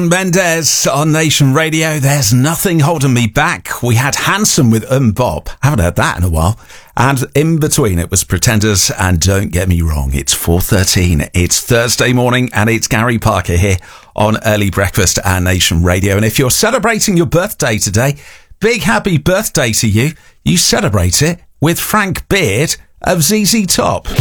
Mendes on Nation Radio. There's nothing holding me back. We had Hanson with Bob. Haven't heard that in a while. And in between it was Pretenders and Don't Get Me Wrong. It's 4:13. It's Thursday morning and it's Gary Parker here on Early Breakfast and Nation Radio. And if you're celebrating your birthday today, big happy birthday to you. You celebrate it with Frank Beard of ZZ Top.